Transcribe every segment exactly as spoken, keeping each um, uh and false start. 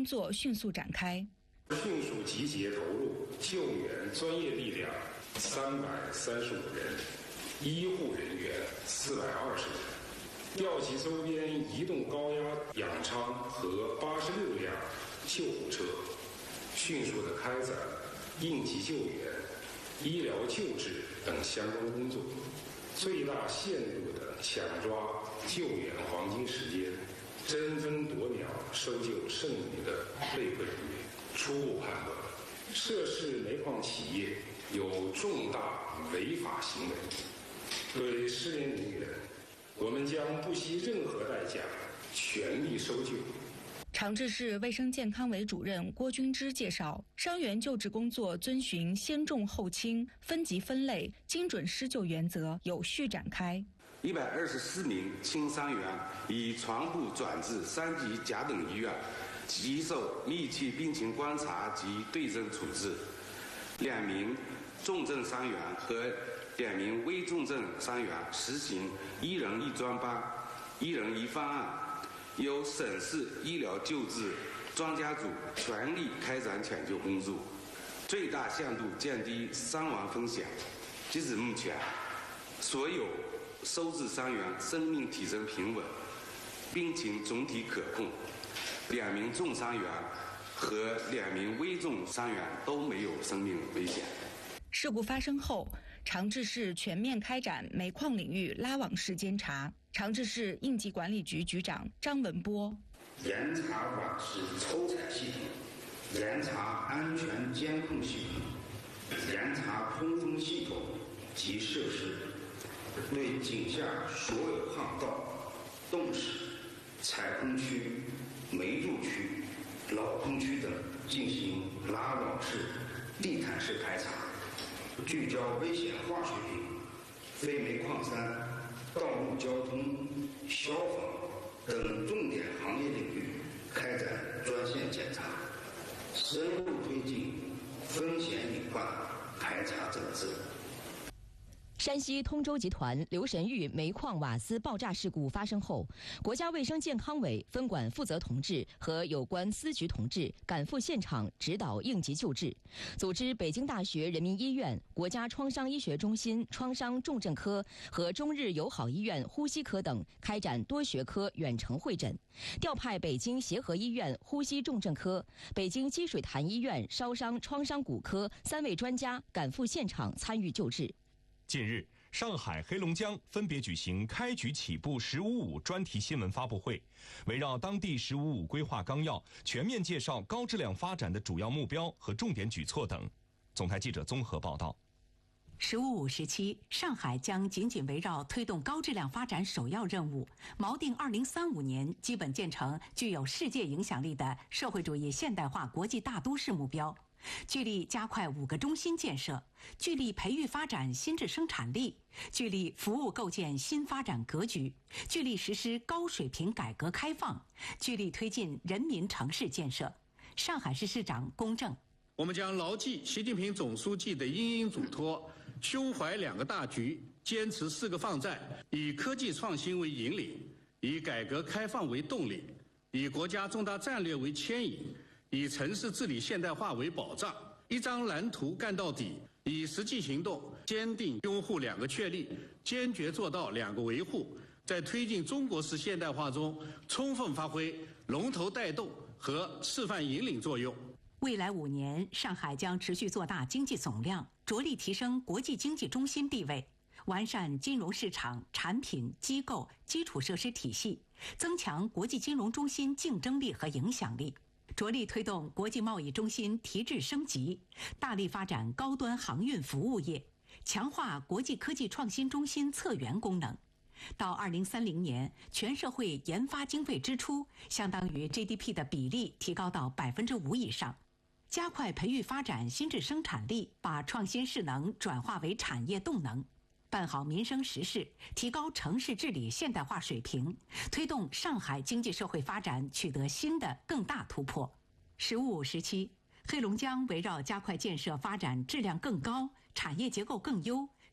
工作迅速展开， 迅速集结投入救援专业力量三百三十五人，医护人员四百二十人，调集周边移动高压氧舱和八十六辆救护车，迅速地开展应急救援、医疗救治等相关工作，最大限度地抢抓救援黄金时间，争分夺秒搜救剩余的被困人员。初步判断，涉事煤矿企业有重大违法行为，对失联人员，我们将不惜任何代价全力搜救。 长治市卫生健康委主任郭军之介绍，伤员救治工作遵循先重后轻、分级分类、精准施救原则，有序展开。 一百二十四名轻伤员已全部转至三级甲等医院接受密切病情观察及对症处置。两名重症伤员和两名危重症伤员实行一人一专班、一人一方案，由省市医疗救治专家组全力开展抢救工作，最大限度降低伤亡风险。截至目前，所有收治伤员生命体征平稳，病情总体可控，两名重伤员和两名危重伤员都没有生命危险。 事故发生后，长治市全面开展煤矿领域拉网式监察。长治市应急管理局局长张文波： 严查网式抽采系统，严查安全监控系统，严查通风系统及设施，对井下所有巷道、洞室、采空区、煤入区、老空区等进行拉网式、地毯式排查，聚焦危险化学品、非煤矿山、道路交通、消防等重点行业领域开展专项检查，深入推进风险隐患排查整治。 山西通州集团刘神峪煤矿瓦斯爆炸事故发生后，国家卫生健康委分管负责同志和有关司局同志赶赴现场指导应急救治，组织北京大学人民医院、国家创伤医学中心创伤重症科和中日友好医院呼吸科等开展多学科远程会诊，调派北京协和医院呼吸重症科、北京积水潭医院烧伤创伤骨科三位专家赶赴现场参与救治。 近日，上海、黑龙江分别举行开局起步“十五五”专题新闻发布会，围绕当地“十五五”规划纲要，全面介绍高质量发展的主要目标和重点举措等。总台记者综合报道。 十五五时期，上海将紧紧围绕推动高质量发展首要任务，锚定二零三五年基本建成具有世界影响力的社会主义现代化国际大都市目标。聚力加快五个中心建设，聚力培育发展新质生产力，聚力服务构建新发展格局，聚力实施高水平改革开放，聚力推进人民城市建设。上海市市长龚正： 我们将牢记习近平总书记的殷殷嘱托，胸怀两个大局，坚持四个放在，以科技创新为引领，以改革开放为动力，以国家重大战略为牵引，以城市治理现代化为保障，一张蓝图干到底，以实际行动坚定拥护两个确立，坚决做到两个维护，在推进中国式现代化中充分发挥龙头带动和示范引领作用。 未来五年，上海将持续做大经济总量，着力提升国际经济中心地位，完善金融市场、产品、机构、基础设施体系，增强国际金融中心竞争力和影响力，着力推动国际贸易中心提质升级，大力发展高端航运服务业，强化国际科技创新中心策源功能。到二零三零年，全社会研发经费支出相当于 G D P 的比例提高到百分之五以上。加快培育发展新质生产力，把创新势能转化为产业动能，办好民生实事，提高城市治理现代化水平，推动上海经济社会发展取得新的更大突破。十五五时期，黑龙江围绕加快建设发展质量更高、产业结构更优、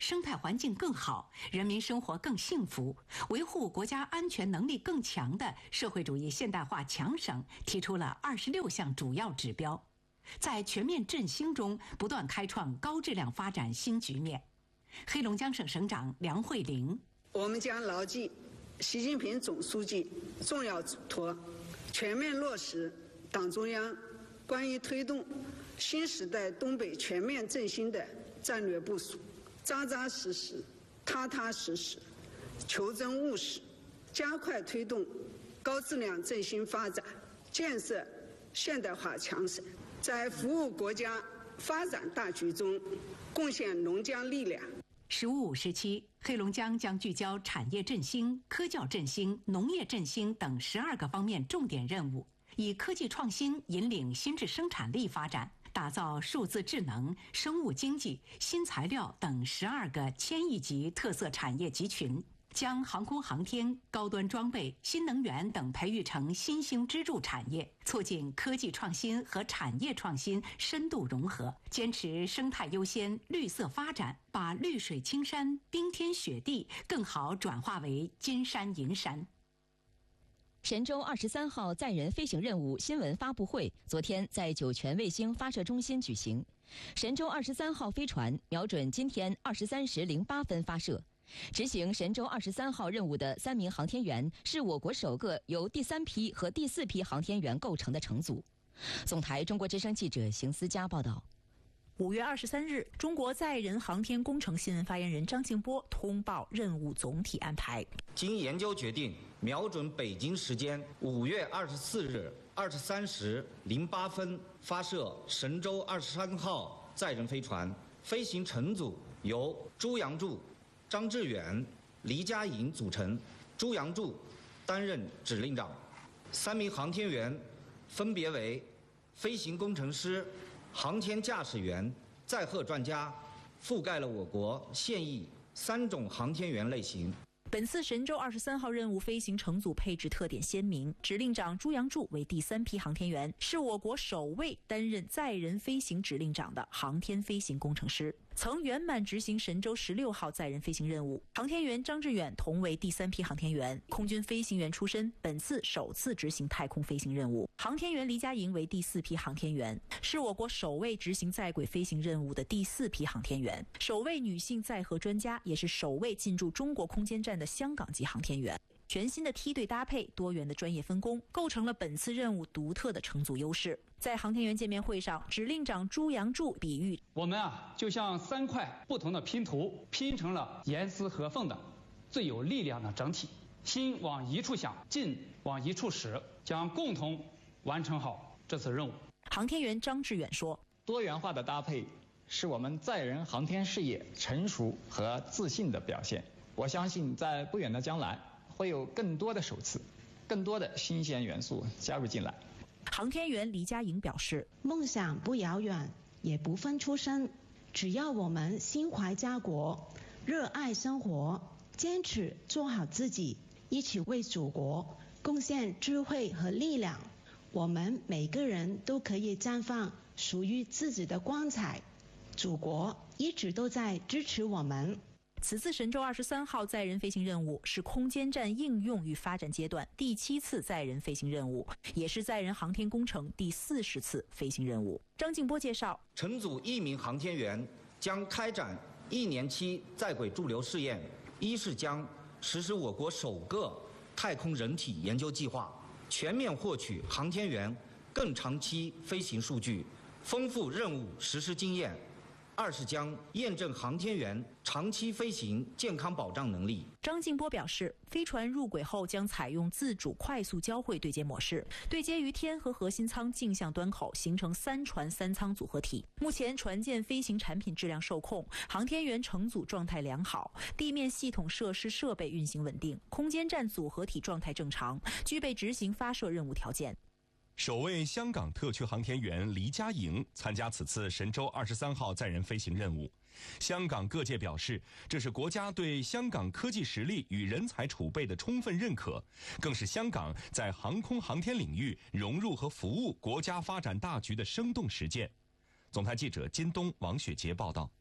生态环境更好，人民生活更幸福，维护国家安全能力更强的社会主义现代化强省提出了二十六项主要指标，在全面振兴中不断开创高质量发展新局面。黑龙江省省长梁慧玲： 我们将牢记习近平总书记重要嘱托，全面落实党中央关于推动新时代东北全面振兴的战略部署，扎扎实实、踏踏实实、求真务实，加快推动高质量振兴发展，建设现代化强省，在服务国家发展大局中贡献龙江力量。 十五五时期，黑龙江将聚焦产业振兴、科教振兴、农业振兴等十二个方面重点任务，以科技创新引领新质生产力发展，打造数字智能、生物经济、新材料等十二个千亿级特色产业集群，将航空航天、高端装备、新能源等培育成新兴支柱产业，促进科技创新和产业创新深度融合，坚持生态优先、绿色发展，把绿水青山、冰天雪地更好转化为金山银山。 神舟二十三号载人飞行任务新闻发布会昨天在酒泉卫星发射中心举行。神舟二十三号飞船瞄准今天二十三时零八分发射。执行神舟二十三号任务的三名航天员是我国首个由第三批和第四批航天员构成的乘组。总台中国之声记者邢思佳报道。 五月二十三日，中国载人航天工程新闻发言人张静波通报任务总体安排。 经研究决定，瞄准北京时间五月二十四日二十三时零八分发射神舟二十三号载人飞船，飞行乘组由朱杨柱、张志远、黎佳颖组成。朱杨柱担任指令长，三名航天员分别为飞行工程师、航天驾驶员、载荷专家，覆盖了我国现役三种航天员类型。 本次神舟二十三号任务飞行乘组配置特点鲜明，指令长朱杨柱为第三批航天员，是我国首位担任载人飞行指令长的航天飞行工程师，曾圆满执行神舟十六号载人飞行任务。航天员张志远同为第三批航天员，空军飞行员出身，本次首次执行太空飞行任务。航天员黎佳颖为第四批航天员，是我国首位执行在轨飞行任务的第四批航天员，首位女性载荷专家，也是首位进驻中国空间站的香港籍航天员。全新的梯队搭配、多元的专业分工，构成了本次任务独特的乘组优势。在航天员见面会上，指令长朱杨柱比喻： 我们啊，就像三块不同的拼图，拼成了严丝合缝的、最有力量的整体。心往一处想，劲往一处使，将共同完成好这次任务。 航天员张志远说： 多元化的搭配是我们载人航天事业成熟和自信的表现。我相信在不远的将来，会有更多的首次，更多的新鲜元素加入进来。 航天员黎佳颖表示： 梦想不遥远，也不分出身，只要我们心怀家国，热爱生活，坚持做好自己，一起为祖国贡献智慧和力量，我们每个人都可以绽放属于自己的光彩。祖国一直都在支持我们。 此次神舟二十三号载人飞行任务是空间站应用与发展阶段第七次载人飞行任务，也是载人航天工程第四十次飞行任务。张静波介绍， 乘组一名航天员将开展一年期在轨驻留试验，一是将实施我国首个太空人体研究计划，全面获取航天员更长期飞行数据，丰富任务实施经验；二是将验证航天员长期飞行健康保障能力。 张静波表示，飞船入轨后将采用自主快速交会对接模式，对接于天和核心舱镜像端口，形成三船三舱组合体。目前船舰飞行产品质量受控，航天员乘组状态良好，地面系统设施设备运行稳定，空间站组合体状态正常，具备执行发射任务条件。 首位香港特区航天员黎佳颖参加此次神舟二十三号载人飞行任务。香港各界表示，这是国家对香港科技实力与人才储备的充分认可，更是香港在航空航天领域融入和服务国家发展大局的生动实践。总台记者金东、王雪杰报道。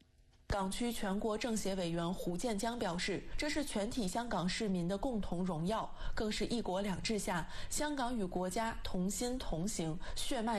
港区全国政协委员胡建江表示，这是全体香港市民的共同荣耀，更是一国两制下香港与国家同心同行、血脉